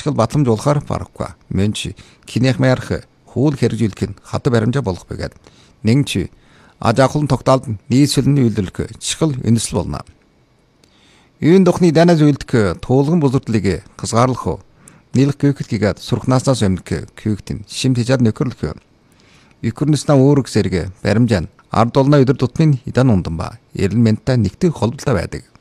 ачгал батламж болохоор барахгүй. Мөн чи кинех маярх хууль хэрэгжүүлэх нь хад баримжаа болох байгаад нэг чи аж ахуйн тогтоолд нийслэлийн үйлдвэрлэх чихэл үндэслэл болно. Юун дохны данаас үйлдэх туулган бузардлыг хязгаарлах, нийлэх гүйхэд сурхнаасаас өмнө гүйхтэн шим тижаар нөхөрлөх. Юкрнэснаа өөрөг зэрэг баримжаа ард олны өдөр тутмын идан ундан ба элементтэй нэгтгэх холбоотой байдаг.